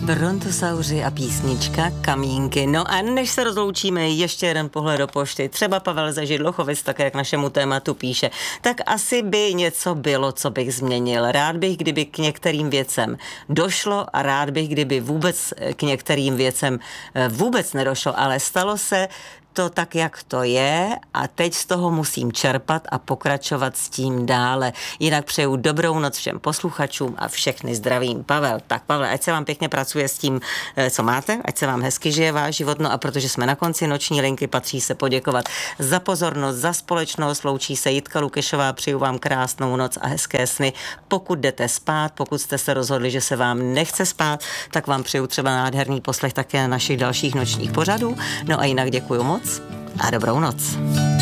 Brontosauři a písnička Kamínky. No a než se rozloučíme, ještě jeden pohled do pošty. Třeba Pavel ze Židlochovic, tak jak našemu tématu píše, tak asi by něco bylo, co bych změnil. Rád bych, kdyby k některým věcem došlo a rád bych, kdyby vůbec k některým věcem vůbec nedošlo, ale stalo se to tak, jak to je a teď z toho musím čerpat a pokračovat s tím dále. Jinak přeju dobrou noc všem posluchačům a všechny zdravím. Pavel. Tak Pavle, ať se vám pěkně pracuje s tím, co máte, ať se vám hezky žije váš život, no a protože jsme na konci noční linky, patří se poděkovat za pozornost, za společnost, loučí se Jitka Lukešová, přeju vám krásnou noc a hezké sny. Pokud jdete spát, pokud jste se rozhodli, že se vám nechce spát, tak vám přeju třeba nádherný poslech také našich dalších nočních pořadů. No a jinak děkuju moc a dobrou noc.